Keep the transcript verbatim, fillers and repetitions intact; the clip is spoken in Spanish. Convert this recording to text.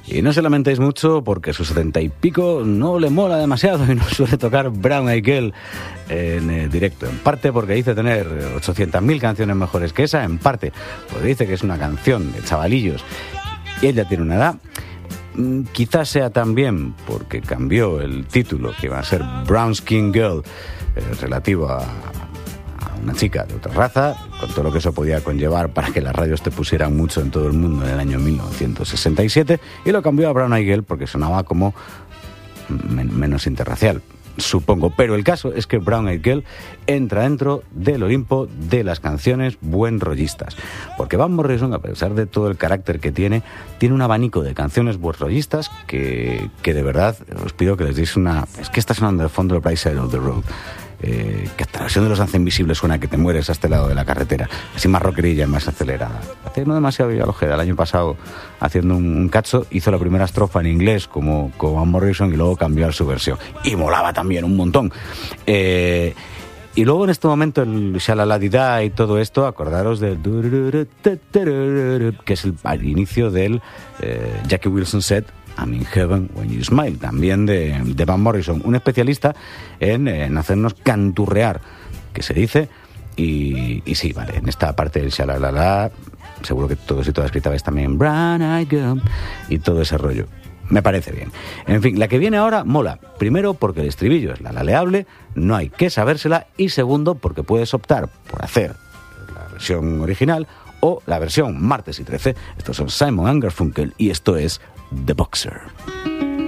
Y no se lamentéis mucho porque a sus setenta y pico no le mola demasiado y no suele tocar Brown Eyed Girl en eh, directo. En parte porque dice tener ochocientas mil canciones mejores que esa, en parte porque dice que es una canción de chavalillos y ella tiene una edad. Quizás sea también porque cambió el título, que iba a ser Brown Skin Girl, eh, relativo a, a una chica de otra raza, con todo lo que eso podía conllevar para que las radios te pusieran mucho en todo el mundo en el año mil novecientos sesenta y siete, y lo cambió a Brown Eyed Girl porque sonaba como men- menos interracial, supongo. Pero el caso es que Brown Eyed Girl entra dentro del Olimpo de las canciones buen rollistas, porque Van Morrison, a pesar de todo el carácter que tiene, tiene un abanico de canciones buen rollistas que, que de verdad os pido que les deis una... Es que está sonando de fondo el Bright Side of the Road, eh, que hasta la versión de Los Danza Invisibles suena que te mueres a este lado de la carretera, así más rockerilla y más acelerada. Hace no demasiado Villalojeda, el año pasado, haciendo un, un cacho, hizo la primera estrofa en inglés como, como Van Morrison y luego cambió a su versión, y molaba también un montón. eh, y luego en este momento el Shalaladida y todo esto, acordaros del que es el al inicio del eh, Jackie Wilson Set I'm in Heaven When You Smile, también de, de Van Morrison, un especialista en, en hacernos canturrear, que se dice, y, y sí, vale, en esta parte del Shalalala, seguro que todos y todas gritabais también Brown Eyed Girl y todo ese rollo. Me parece bien. En fin, la que viene ahora mola. Primero, porque el estribillo es la laleable, no hay que sabérsela, y segundo, porque puedes optar por hacer la versión original o la versión martes y trece. Estos son Simon and Garfunkel y esto es The Boxer.